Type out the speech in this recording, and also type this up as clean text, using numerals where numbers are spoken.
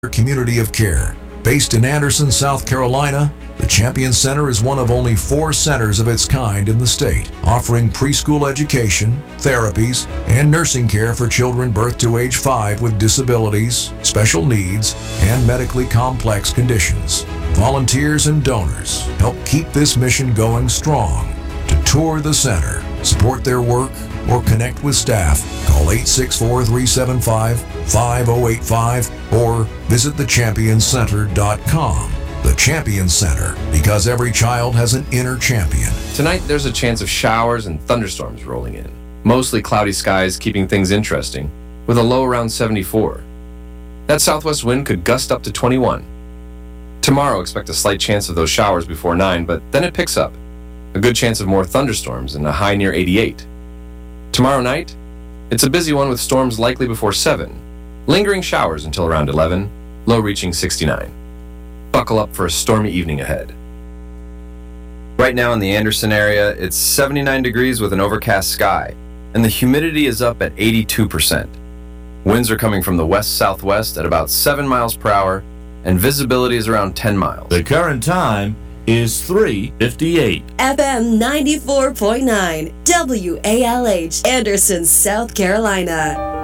community of care. Based in Anderson, South Carolina, the Champion Center is one of only 4 centers of its kind in the state, offering preschool education, therapies, and nursing care for children birth to age 5 with disabilities, special needs, and medically complex conditions. Volunteers and donors help keep this mission going strong. To tour the center, support their work, or connect with staff, call 864-375-5085 or visit thechampioncenter.com. The Champion Center, because every child has an inner champion. Tonight, there's a chance of showers and thunderstorms rolling in. Mostly cloudy skies keeping things interesting, with a low around 74. That southwest wind could gust up to 21. Tomorrow, expect a slight chance of those showers before 9, but then it picks up. A good chance of more thunderstorms and a high near 88. Tomorrow night, it's a busy one with storms likely before 7. Lingering showers until around 11, low reaching 69. Buckle up for a stormy evening ahead. Right now in the Anderson area, it's 79 degrees with an overcast sky, and the humidity is up at 82%. Winds are coming from the west-southwest at about 7 miles per hour, and visibility is around 10 miles. The current time is 3:58. FM 94.9 WALH, Anderson, South Carolina.